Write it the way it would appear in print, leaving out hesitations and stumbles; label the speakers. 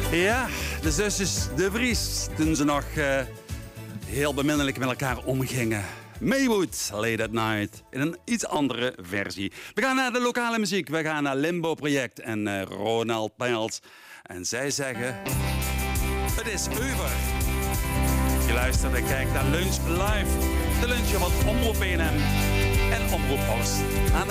Speaker 1: Ja, de zusjes De Vries, toen ze nog heel beminnelijk met elkaar omgingen. Maywood, Late at Night, in een iets andere versie. We gaan naar de lokale muziek, we gaan naar Limbo Project en Ronald Pels. En zij zeggen, het is over. Je luistert en kijkt naar Lunch Live. De lunch van Omroep BNN en Omroep Oost. Aan de